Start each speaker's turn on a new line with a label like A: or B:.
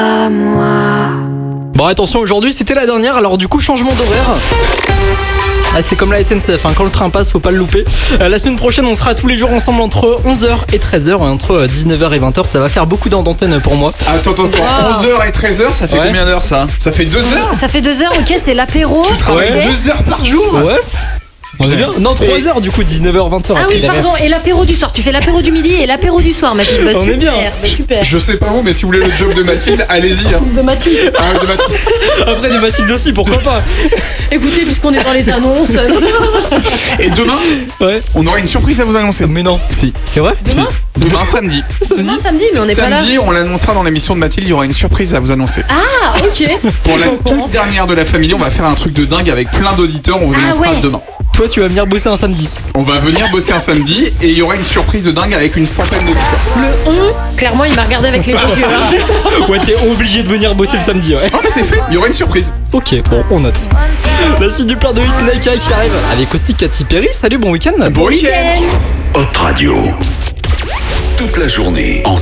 A: Bon, attention, aujourd'hui c'était la dernière, alors du coup changement d'horaire. Ah, c'est comme la SNCF, hein. Quand le train passe, faut pas le louper. La semaine prochaine, on sera tous les jours ensemble entre 11h et 13h. Et entre 19h et 20h, ça va faire beaucoup d'heures d'antenne pour moi.
B: Attends, 11h et 13h, ça fait combien d'heures ça ? Ça fait 2 heures ?
C: Ça fait 2 heures, ok, c'est l'apéro.
B: Tu travailles 2 heures par jour ?
A: Ouais. On est bien. Non, 3h du coup, 19h, 20h.
C: Ah oui, pardon, et l'apéro du soir. Tu fais l'apéro du midi et l'apéro du soir, Mathis.
A: On est bien.
C: Super.
B: Je sais pas vous, mais si vous voulez le job de Mathilde, allez-y. Hein.
C: De Mathis.
B: Ah, de Mathis.
A: Après, des Mathilde aussi, pourquoi pas.
C: Écoutez, puisqu'on est dans les annonces.
B: Et demain, on aura une surprise à vous annoncer.
A: Mais non.
B: Si.
A: C'est vrai ?
C: Demain ?
B: Demain, samedi.
C: Demain, samedi, mais on n'est pas là.
B: Samedi, on l'annoncera dans l'émission de Mathilde, il y aura une surprise à vous annoncer.
C: Ah, ok.
B: Pour la toute dernière de la famille, on va faire un truc de dingue avec plein d'auditeurs, on vous annoncera demain.
A: Toi, tu vas venir bosser un samedi.
B: On va venir bosser un samedi et il y aura une surprise de dingue avec une centaine d'auditeurs.
C: Le clairement, il m'a regardé avec les deux yeux.
A: Ouais, t'es obligé de venir bosser le samedi, ouais.
B: Oh, mais c'est fait, il y aura une surprise.
A: Ok, bon, on note. La suite du plein de hits Naika qui arrive. Avec aussi Katy Perry. Salut, bon week-end.
B: Bon week-end.
D: Hot Radio. Toute la journée en